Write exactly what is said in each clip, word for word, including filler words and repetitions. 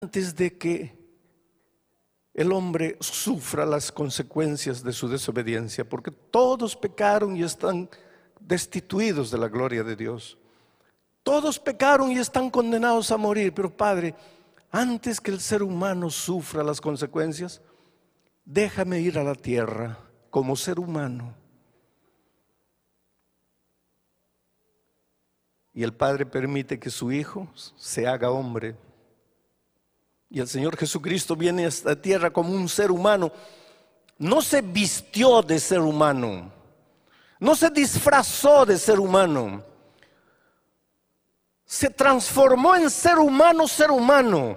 antes de que el hombre sufra las consecuencias de su desobediencia, porque todos pecaron y están destituidos de la gloria de Dios. Todos pecaron y están condenados a morir. Pero Padre, antes que el ser humano sufra las consecuencias, déjame ir a la tierra como ser humano. Y el Padre permite que su Hijo se haga hombre. Y el Señor Jesucristo viene a esta tierra como un ser humano. No se vistió de ser humano, no se disfrazó de ser humano, se transformó en ser humano, ser humano,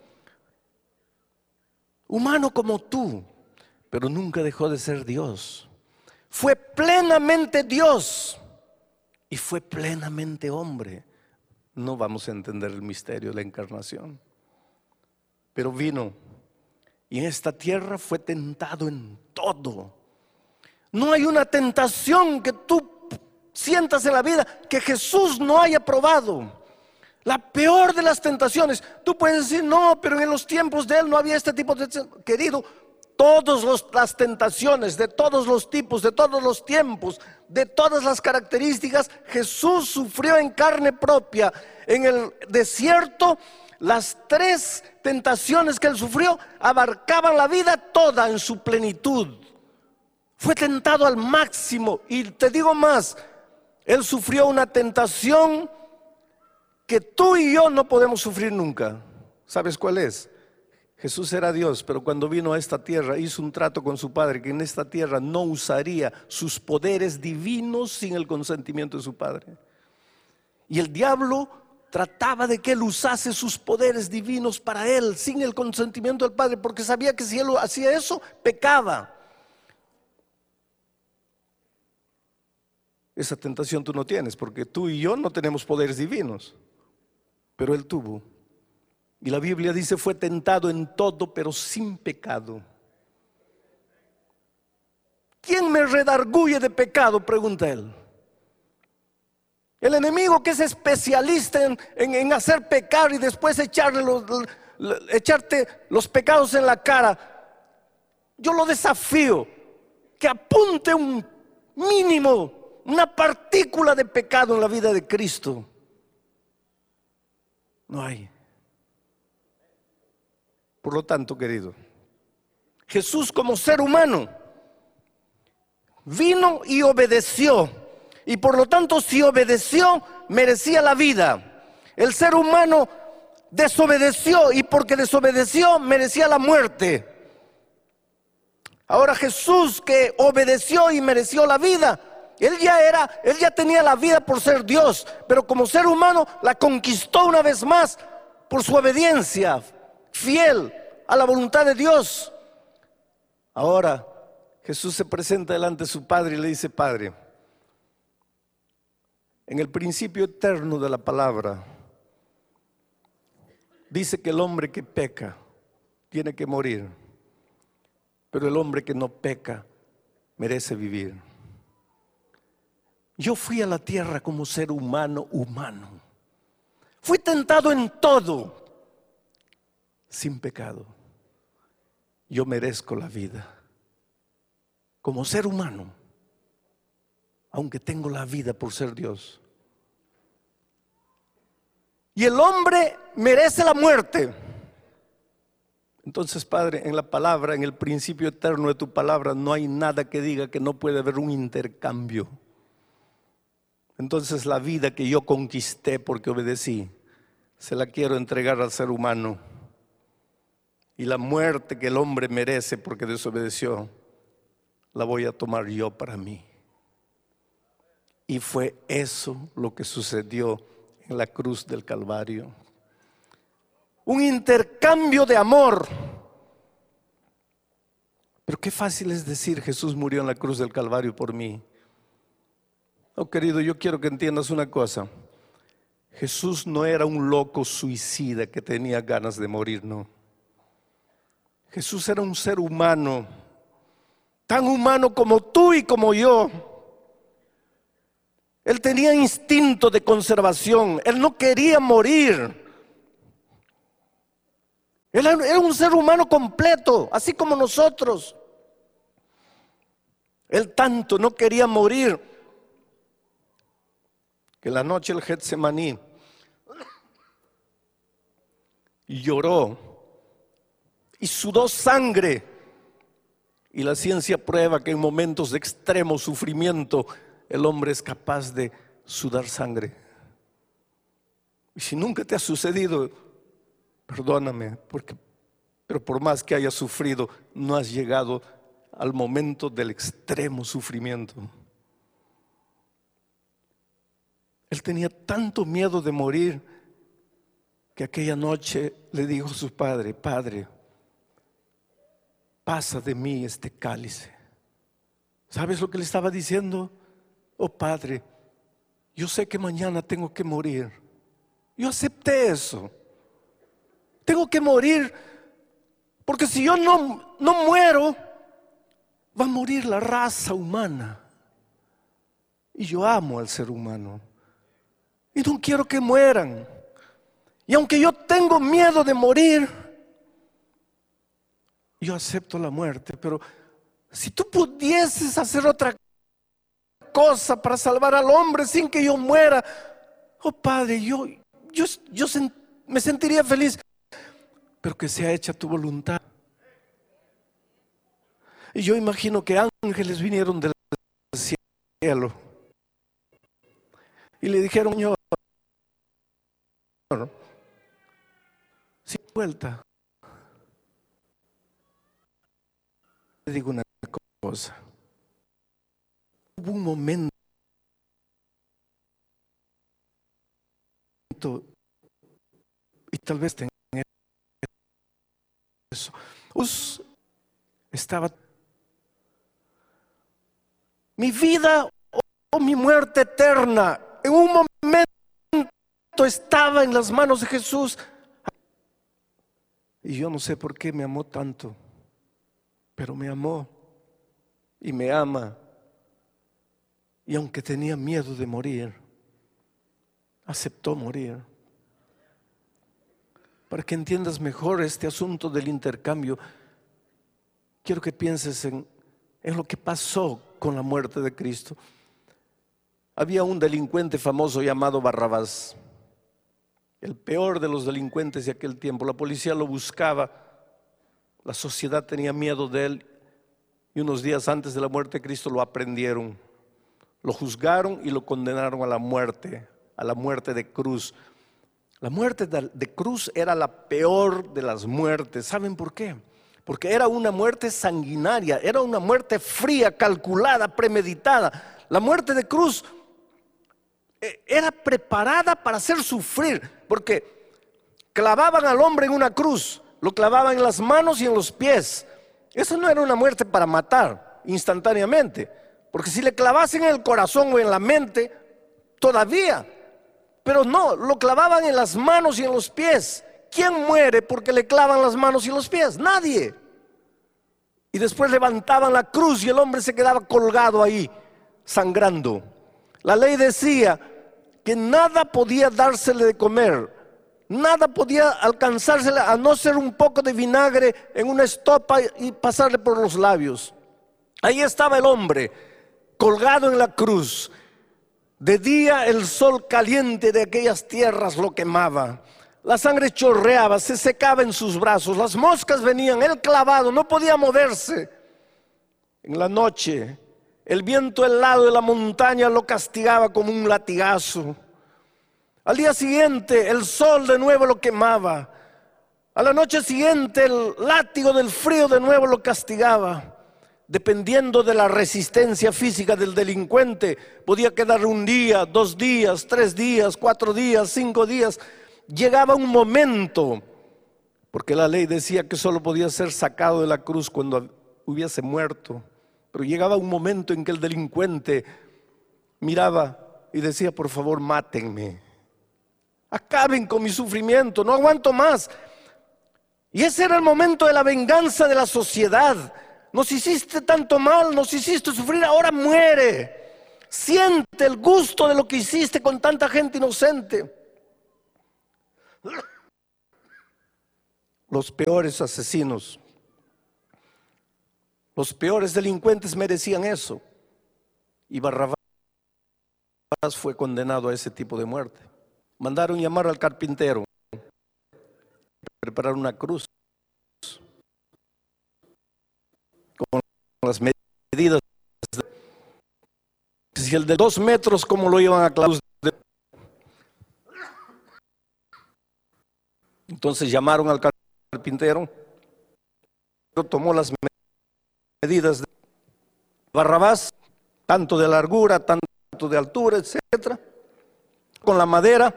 humano como tú, pero nunca dejó de ser Dios. Fue plenamente Dios y fue plenamente hombre. No vamos a entender el misterio de la encarnación, pero vino y en esta tierra fue tentado en todo. No hay una tentación que tú sientas en la vida que Jesús no haya probado. La peor de las tentaciones, tú puedes decir, no, pero en los tiempos de Él no había este tipo de... Querido, todas las tentaciones, de todos los tipos, de todos los tiempos, de todas las características, Jesús sufrió en carne propia. En el desierto, las tres tentaciones que Él sufrió abarcaban la vida toda en su plenitud. Fue tentado al máximo. Y te digo más, Él sufrió una tentación que tú y yo no podemos sufrir nunca. ¿Sabes cuál es? Jesús era Dios, pero cuando vino a esta tierra hizo un trato con su Padre, que en esta tierra no usaría sus poderes divinos sin el consentimiento de su Padre. Y el diablo trataba de que Él usase sus poderes divinos para Él, sin el consentimiento del Padre, porque sabía que si Él hacía eso, pecaba. Esa tentación tú no tienes, porque tú y yo no tenemos poderes divinos, pero Él tuvo. Y la Biblia dice, fue tentado en todo, pero sin pecado. ¿Quién me redarguye de pecado?, pregunta Él. El enemigo, que es especialista en, en, en hacer pecar y después echarle los, echarte los pecados en la cara. Yo lo desafío que apunte un mínimo, una partícula de pecado en la vida de Cristo. No hay. Por lo tanto, querido, Jesús como ser humano vino y obedeció, y por lo tanto, si obedeció, merecía la vida. El ser humano desobedeció, y porque desobedeció, merecía la muerte. Ahora Jesús, que obedeció y mereció la vida, Él ya era, Él ya tenía la vida por ser Dios, pero como ser humano la conquistó una vez más por su obediencia fiel a la voluntad de Dios. Ahora Jesús se presenta delante de su Padre y le dice, Padre, en el principio eterno de la palabra dice que el hombre que peca tiene que morir, pero el hombre que no peca merece vivir. Yo fui a la tierra como ser humano humano. Fui tentado en todo, sin pecado. Yo merezco la vida como ser humano, aunque tengo la vida por ser Dios. Y el hombre merece la muerte. Entonces, Padre, en la palabra, en el principio eterno de tu palabra, no hay nada que diga que no puede haber un intercambio. Entonces la vida que yo conquisté porque obedecí, se la quiero entregar al ser humano. Y la muerte que el hombre merece porque desobedeció, la voy a tomar yo para mí. Y fue eso lo que sucedió en la cruz del Calvario. Un intercambio de amor. Pero qué fácil es decir, Jesús murió en la cruz del Calvario por mí. Oh, querido, yo quiero que entiendas una cosa. Jesús no era un loco suicida que tenía ganas de morir, no. Jesús era un ser humano, tan humano como tú y como yo. Él tenía instinto de conservación. Él no quería morir. Él era un ser humano completo, así como nosotros. Él tanto no quería morir que la noche del Getsemaní lloró y sudó sangre. Y la ciencia prueba que en momentos de extremo sufrimiento el hombre es capaz de sudar sangre. Y si nunca te ha sucedido, perdóname, porque, pero por más que hayas sufrido, no has llegado al momento del extremo sufrimiento. Él tenía tanto miedo de morir que aquella noche le dijo a su padre: Padre, pasa de mí este cálice. ¿Sabes lo que le estaba diciendo? Oh Padre, yo sé que mañana tengo que morir. Yo acepté eso. Tengo que morir, porque si yo no, no muero, va a morir la raza humana. Y yo amo al ser humano y no quiero que mueran. Y aunque yo tengo miedo de morir, yo acepto la muerte. Pero si tú pudieses hacer otra cosa para salvar al hombre sin que yo muera, oh Padre, yo, yo, yo sent, me sentiría feliz, pero que sea hecha tu voluntad. Y yo imagino que ángeles vinieron del cielo y le dijeron: Señor, si vuelta, le digo una cosa. Hubo un momento, y tal vez tenga eso, Us estaba mi vida o mi muerte eterna. En un momento estaba en las manos de Jesús. Y yo no sé por qué me amó tanto, pero me amó y me ama. Y aunque tenía miedo de morir, aceptó morir. Para que entiendas mejor este asunto del intercambio, quiero que pienses en, en lo que pasó con la muerte de Cristo. Había un delincuente famoso llamado Barrabás, el peor de los delincuentes de aquel tiempo. La policía lo buscaba, la sociedad tenía miedo de él, y unos días antes de la muerte de Cristo lo aprendieron, lo juzgaron y lo condenaron a la muerte, a la muerte de cruz. La muerte de cruz era la peor de las muertes. ¿Saben por qué? Porque era una muerte sanguinaria, era una muerte fría, calculada, premeditada. La muerte de cruz era preparada para hacer sufrir, porque clavaban al hombre en una cruz, lo clavaban en las manos y en los pies. Esa no era una muerte para matar instantáneamente, porque si le clavasen en el corazón o en la mente, todavía. Pero no, lo clavaban en las manos y en los pies. ¿Quién muere porque le clavan las manos y los pies? Nadie. Y después levantaban la cruz y el hombre se quedaba colgado ahí, sangrando. La ley decía que nada podía dársele de comer, nada podía alcanzársele a no ser un poco de vinagre en una estopa y pasarle por los labios. Ahí estaba el hombre, colgado en la cruz. De día el sol caliente de aquellas tierras lo quemaba. La sangre chorreaba, se secaba en sus brazos. Las moscas venían, él clavado, no podía moverse. En la noche, el viento helado de la montaña lo castigaba como un latigazo. Al día siguiente, el sol de nuevo lo quemaba. A la noche siguiente, el látigo del frío de nuevo lo castigaba. Dependiendo de la resistencia física del delincuente, podía quedar un día, dos días, tres días, cuatro días, cinco días. Llegaba un momento, porque la ley decía que solo podía ser sacado de la cruz cuando hubiese muerto, pero llegaba un momento en que el delincuente miraba y decía: por favor, mátenme, acaben con mi sufrimiento, no aguanto más. Y ese era el momento de la venganza de la sociedad. Nos hiciste tanto mal, nos hiciste sufrir, ahora muere. Siente el gusto de lo que hiciste con tanta gente inocente. los peores asesinos, los peores delincuentes merecían eso. Y Barrabás fue condenado a ese tipo de muerte. Mandaron llamar al carpintero, preparar una cruz con las medidas. Si el de dos metros, ¿cómo lo iban a clavar? Entonces llamaron al carpintero, tomó las medidas de Barrabás, tanto de largura, tanto de altura, etcétera, con la madera.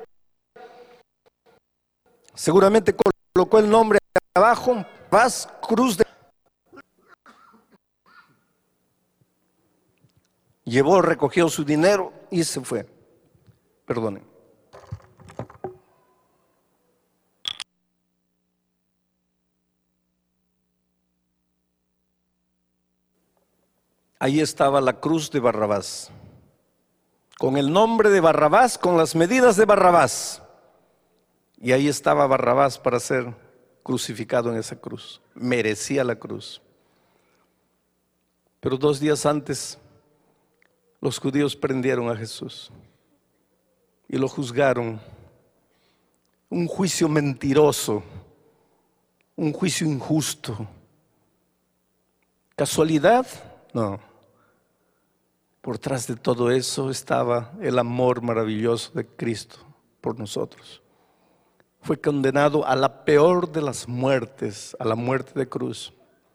Seguramente colocó el nombre abajo, Paz, cruz de... Llevó, recogió su dinero y se fue. Perdonen. Ahí estaba la cruz de Barrabás, con el nombre de Barrabás, con las medidas de Barrabás. Y ahí estaba Barrabás para ser crucificado en esa cruz. Merecía la cruz. Pero dos días antes, los judíos prendieron a Jesús y lo juzgaron. Un juicio mentiroso, un juicio injusto. ¿Casualidad? No. Por detrás de todo eso estaba el amor maravilloso de Cristo por nosotros. Fue condenado a la peor de las muertes, a la muerte de cruz.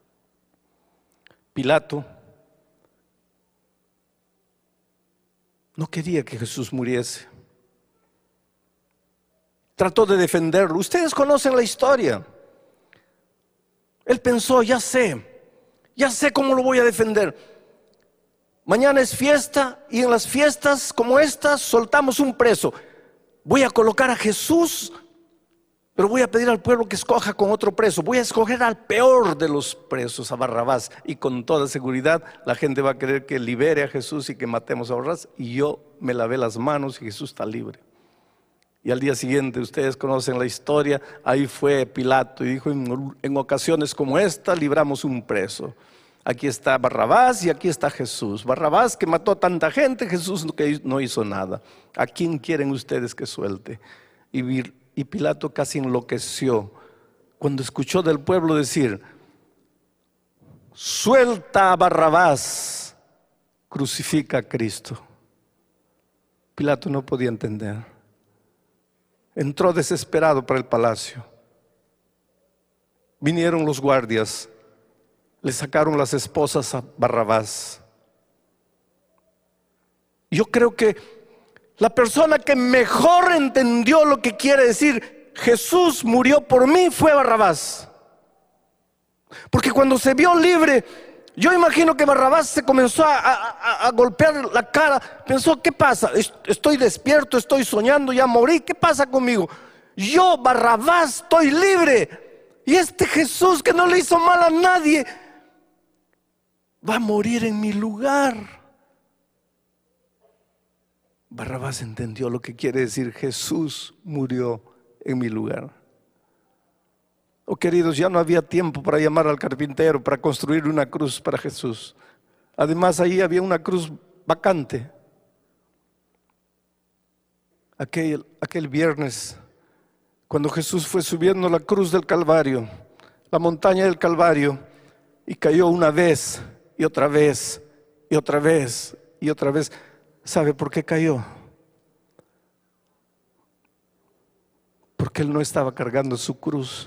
Pilato no quería que Jesús muriese. Trató de defenderlo. Ustedes conocen la historia. Él pensó, ya sé, ya sé cómo lo voy a defender. Mañana es fiesta y en las fiestas como estas soltamos un preso. Voy a colocar a Jesús, pero voy a pedir al pueblo que escoja con otro preso. Voy a escoger al peor de los presos, a Barrabás. Y con toda seguridad la gente va a querer que libere a Jesús y que matemos a Barrabás. Y yo me lavé las manos y Jesús está libre. Y al día siguiente, ustedes conocen la historia, ahí fue Pilato y dijo, en, en ocasiones como esta libramos un preso. Aquí está Barrabás y aquí está Jesús. Barrabás que mató a tanta gente, Jesús que no hizo nada. ¿A quién quieren ustedes que suelte? Y, y Pilato casi enloqueció cuando escuchó del pueblo decir, suelta a Barrabás, crucifica a Cristo. Pilato no podía entender. Entró desesperado para el palacio. Vinieron los guardias. Le sacaron las esposas a Barrabás. Yo creo que la persona que mejor entendió lo que quiere decir Jesús murió por mí fue Barrabás. Porque cuando se vio libre, yo imagino que Barrabás se comenzó a, a, a golpear la cara. Pensó, ¿qué pasa? Estoy despierto, estoy soñando, ya morí. ¿Qué pasa conmigo? Yo, Barrabás, estoy libre. Y este Jesús que no le hizo mal a nadie va a morir en mi lugar. Barrabás entendió lo que quiere decir Jesús murió en mi lugar. Oh queridos, ya no había tiempo para llamar al carpintero para construir una cruz para Jesús. Además ahí había una cruz vacante. Aquel, aquel viernes, cuando Jesús fue subiendo la cruz del Calvario, la montaña del Calvario, y cayó una vez y otra vez y otra vez y otra vez. ¿Sabe por qué cayó? Porque él no estaba cargando su cruz.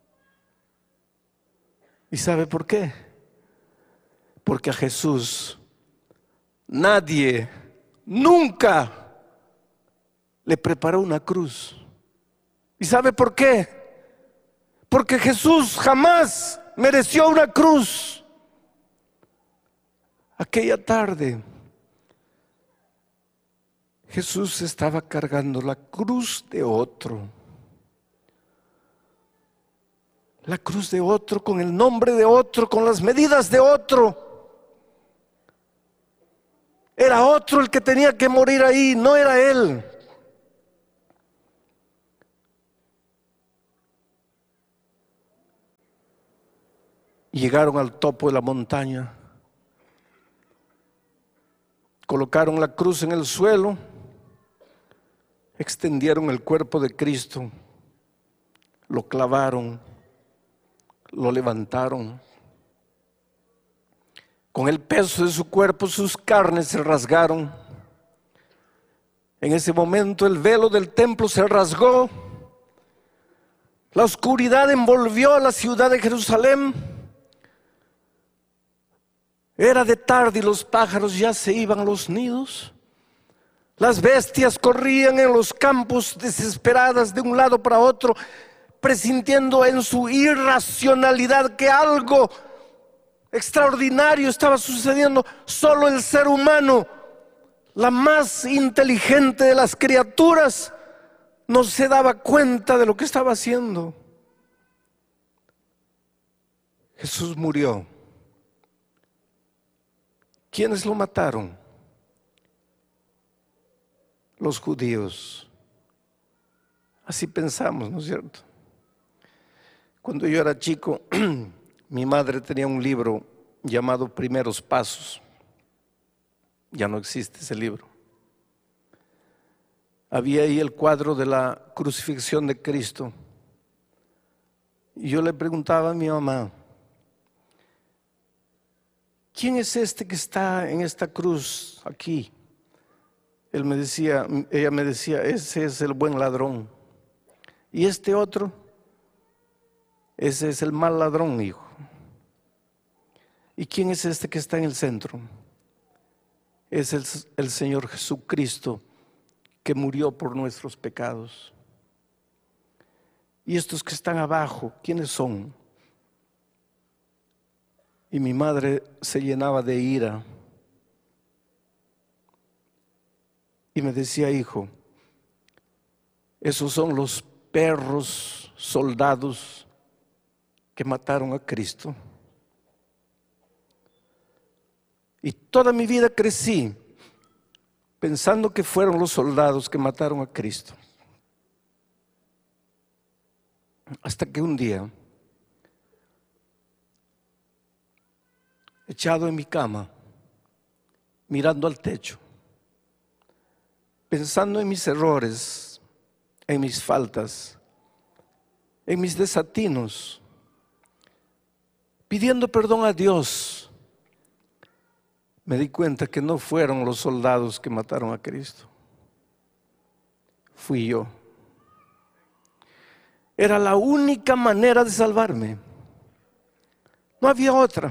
¿Y sabe por qué? Porque a Jesús nadie, nunca le preparó una cruz. ¿Y sabe por qué? Porque Jesús jamás mereció una cruz. Aquella tarde, Jesús estaba cargando la cruz de otro. La cruz de otro, con el nombre de otro, con las medidas de otro. Era otro el que tenía que morir ahí, no era él. Llegaron al topo de la montaña, colocaron la cruz en el suelo, extendieron el cuerpo de Cristo, lo clavaron, lo levantaron. Con el peso de su cuerpo, sus carnes se rasgaron. En ese momento el velo del templo se rasgó. La oscuridad envolvió a la ciudad de Jerusalén. Era de tarde y los pájaros ya se iban a los nidos. Las bestias corrían en los campos desesperadas de un lado para otro, presintiendo en su irracionalidad que algo extraordinario estaba sucediendo. Solo el ser humano, la más inteligente de las criaturas, no se daba cuenta de lo que estaba haciendo. Jesús murió. ¿Quiénes lo mataron? Los judíos. Así pensamos, ¿no es cierto? Cuando yo era chico, mi madre tenía un libro llamado Primeros Pasos. Ya no existe ese libro. Había ahí el cuadro de la crucifixión de Cristo. Y yo le preguntaba a mi mamá, ¿quién es este que está en esta cruz aquí? Él me decía, ella me decía, ese es el buen ladrón. ¿Y este otro? Ese es el mal ladrón, hijo. ¿Y quién es este que está en el centro? Es el, el Señor Jesucristo, que murió por nuestros pecados. ¿Y estos que están abajo, quiénes son? Y mi madre se llenaba de ira y me decía, hijo, esos son los perros soldados que mataron a Cristo. Y toda mi vida crecí pensando que fueron los soldados que mataron a Cristo. Hasta que un día, echado en mi cama, mirando al techo, pensando en mis errores, en mis faltas, en mis desatinos, pidiendo perdón a Dios, me di cuenta que no fueron los soldados que mataron a Cristo. Fui yo. Era la única manera de salvarme. No había otra.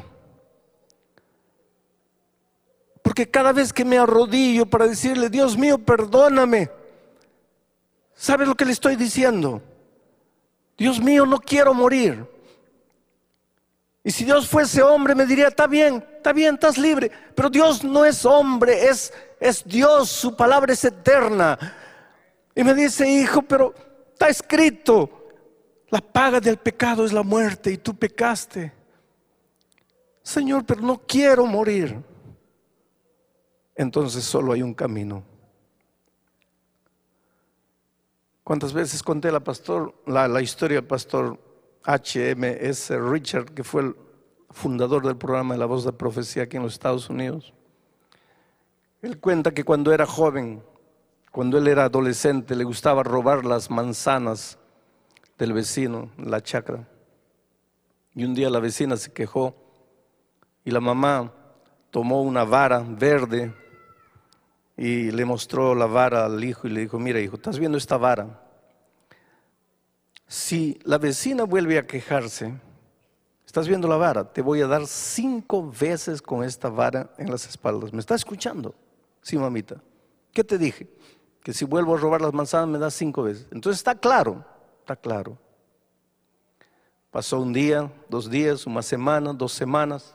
Porque cada vez que me arrodillo para decirle, Dios mío, perdóname, ¿sabes lo que le estoy diciendo? Dios mío, no quiero morir. Y si Dios fuese hombre me diría, está bien, está bien, estás libre. Pero Dios no es hombre, es, es Dios, su palabra es eterna. Y me dice, hijo, pero está escrito, la paga del pecado es la muerte y tú pecaste. Señor, pero no quiero morir. Entonces solo hay un camino. ¿Cuántas veces conté la, pastor, la, la historia del pastor H M S Richard, que fue el fundador del programa de La Voz de Profecía aquí en los Estados Unidos? Él cuenta que cuando era joven, cuando él era adolescente, le gustaba robar las manzanas del vecino, la chacra. Y un día la vecina se quejó y la mamá tomó una vara verde y le mostró la vara al hijo y le dijo, mira hijo, ¿estás viendo esta vara? Si la vecina vuelve a quejarse, ¿estás viendo la vara? Te voy a dar cinco veces con esta vara en las espaldas. ¿Me estás escuchando? Sí, mamita. ¿Qué te dije? Que si vuelvo a robar las manzanas me das cinco veces. Entonces está claro, está claro. Pasó un día, dos días, una semana, dos semanas.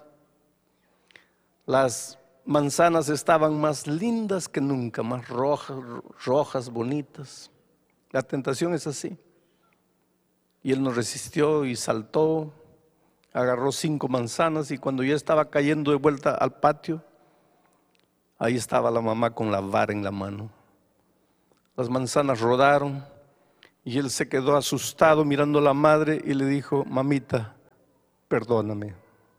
Las manzanas estaban más lindas que nunca, más rojas, rojas, bonitas. La tentación es así. Y él no resistió y saltó, agarró cinco manzanas y cuando ya estaba cayendo de vuelta al patio, ahí estaba la mamá con la vara en la mano. Las manzanas rodaron y él se quedó asustado mirando a la madre y le dijo, mamita, perdóname,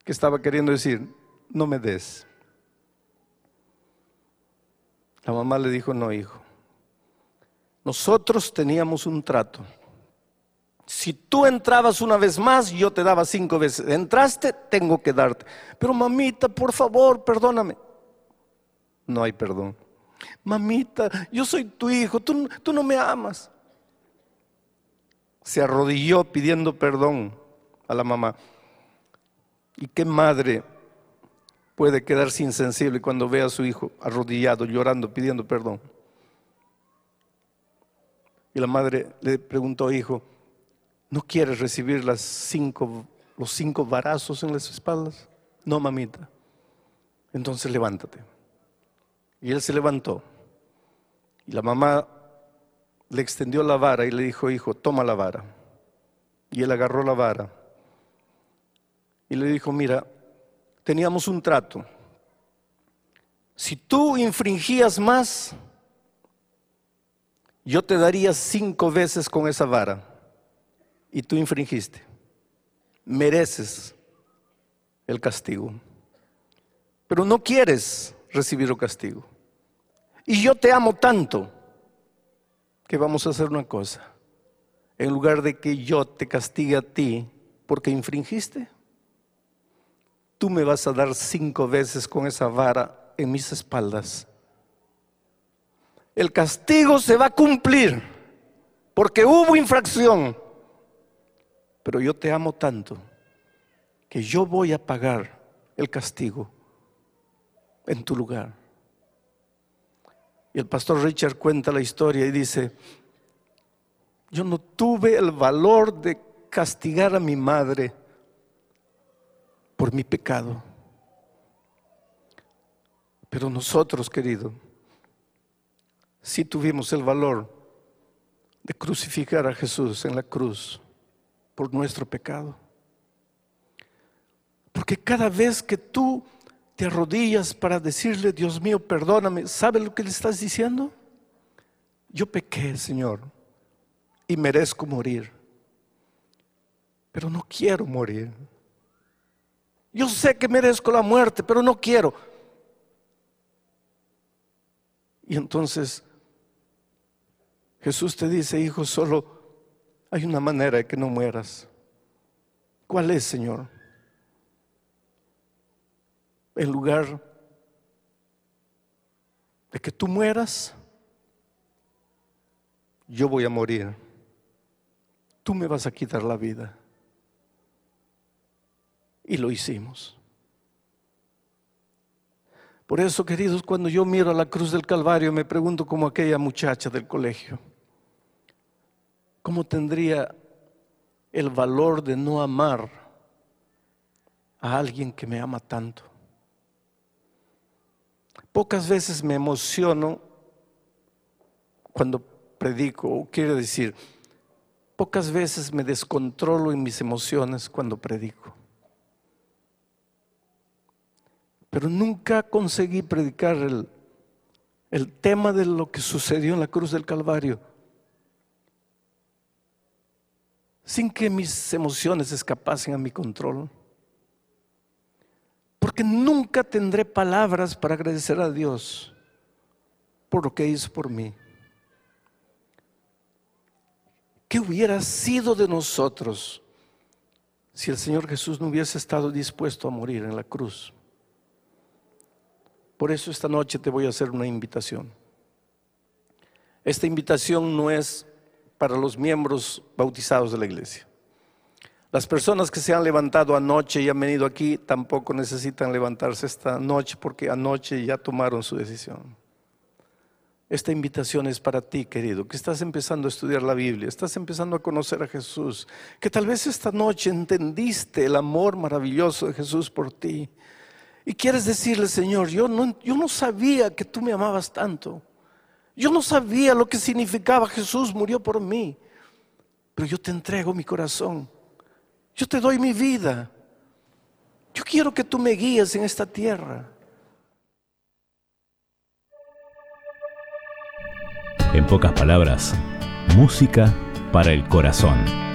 ¿Qué estaba queriendo decir? No me des. La mamá le dijo, no, hijo. Nosotros teníamos un trato. Si tú entrabas una vez más, yo te daba cinco veces. Entraste, tengo que darte. Pero mamita, por favor, perdóname. No hay perdón. Mamita, yo soy tu hijo, tú, tú no me amas. Se arrodilló pidiendo perdón a la mamá. ¿Y qué madre puede quedarse insensible cuando ve a su hijo arrodillado, llorando, pidiendo perdón? Y la madre le preguntó, hijo, ¿no quieres recibir las cinco, los cinco varazos en las espaldas? No, mamita. Entonces levántate. Y él se levantó. Y la mamá le extendió la vara y le dijo, hijo, toma la vara. Y él agarró la vara. Y le dijo, mira, teníamos un trato. Si tú infringías más, yo te daría cinco veces con esa vara. Y tú infringiste. Mereces el castigo. Pero no quieres recibir el castigo. Y yo te amo tanto que vamos a hacer una cosa. En lugar de que yo te castigue a ti porque infringiste, tú me vas a dar cinco veces con esa vara en mis espaldas. El castigo se va a cumplir porque hubo infracción. Pero yo te amo tanto que yo voy a pagar el castigo en tu lugar. Y el pastor Richard cuenta la historia y dice, yo no tuve el valor de castigar a mi madre por mi pecado. Pero nosotros, querido, sí tuvimos el valor de crucificar a Jesús en la cruz por nuestro pecado. Porque cada vez que tú te arrodillas para decirle, Dios mío, perdóname, ¿sabes lo que le estás diciendo? Yo pequé, Señor, y merezco morir, pero no quiero morir. Yo sé que merezco la muerte, pero no quiero. Y entonces Jesús te dice, hijo, solo hay una manera de que no mueras. ¿Cuál es, Señor? En lugar de que tú mueras, yo voy a morir. Tú me vas a quitar la vida. Y lo hicimos. Por eso, queridos, cuando yo miro a la cruz del Calvario, me pregunto como aquella muchacha del colegio, ¿cómo tendría el valor de no amar a alguien que me ama tanto? Pocas veces me emociono cuando predico, o quiero decir, pocas veces me descontrolo en mis emociones cuando predico. Pero nunca conseguí predicar el, el tema de lo que sucedió en la cruz del Calvario sin que mis emociones escapasen a mi control. Porque nunca tendré palabras para agradecer a Dios por lo que hizo por mí. ¿Qué hubiera sido de nosotros si el Señor Jesús no hubiese estado dispuesto a morir en la cruz? Por eso esta noche te voy a hacer una invitación. Esta invitación no es para los miembros bautizados de la iglesia. Las personas que se han levantado anoche y han venido aquí tampoco necesitan levantarse esta noche porque anoche ya tomaron su decisión. Esta invitación es para ti, querido, que estás empezando a estudiar la Biblia, estás empezando a conocer a Jesús, que tal vez esta noche entendiste el amor maravilloso de Jesús por ti y quieres decirle, Señor, yo no, yo no sabía que tú me amabas tanto. Yo no sabía lo que significaba Jesús murió por mí, pero yo te entrego mi corazón. Yo te doy mi vida. Yo quiero que tú me guíes en esta tierra. En pocas palabras, música para el corazón.